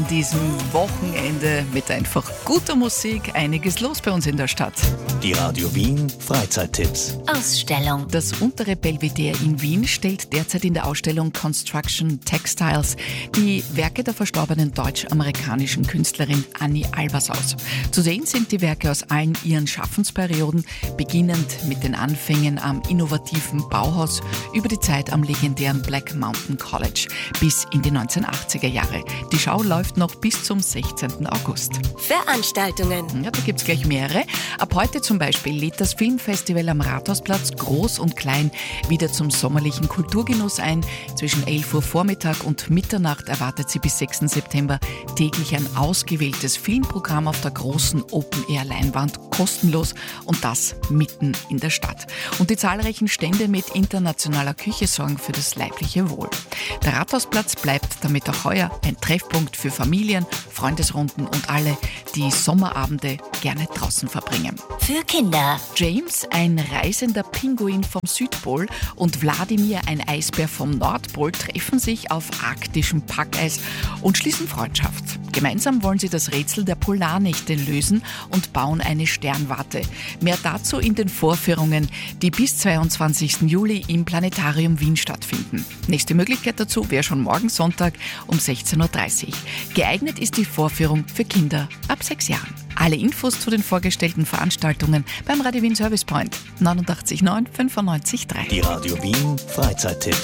Diesem Wochenende mit einfach guter Musik einiges los bei uns in der Stadt. Die Radio Wien Freizeittipps. Ausstellung. Das untere Belvedere in Wien stellt derzeit in der Ausstellung Construction Textiles die Werke der verstorbenen deutsch-amerikanischen Künstlerin Annie Albers aus. Zu sehen sind die Werke aus allen ihren Schaffensperioden, beginnend mit den Anfängen am innovativen Bauhaus über die Zeit am legendären Black Mountain College bis in die 1980er Jahre. Die Schau läuft noch bis zum 16. August. Veranstaltungen. Ja, da gibt's gleich mehrere. Ab heute zum Beispiel lädt das Filmfestival am Rathausplatz Groß und Klein wieder zum sommerlichen Kulturgenuss ein. Zwischen 11 Uhr Vormittag und Mitternacht erwartet sie bis 6. September täglich ein ausgewähltes Filmprogramm auf der großen Open-Air-Leinwand, kostenlos und das mitten in der Stadt. Und die zahlreichen Stände mit internationaler Küche sorgen für das leibliche Wohl. Der Rathausplatz bleibt damit auch heuer ein Treffpunkt für Familien, Freundesrunden und alle, die Sommerabende gerne draußen verbringen. Für Kinder. James, ein reisender Pinguin vom Südpol, und Wladimir, ein Eisbär vom Nordpol, treffen sich auf arktischem Packeis und schließen Freundschaft. Gemeinsam wollen sie das Rätsel der Polarnächte lösen und bauen eine Sternwarte. Mehr dazu in den Vorführungen, die bis 22. Juli im Planetarium Wien stattfinden. Nächste Möglichkeit dazu wäre schon morgen Sonntag um 16.30 Uhr. Geeignet ist die Vorführung für Kinder ab 6 Jahren. Alle Infos zu den vorgestellten Veranstaltungen beim Radio Wien Service Point 89 9 95 3. Die Radio Wien Freizeittipps.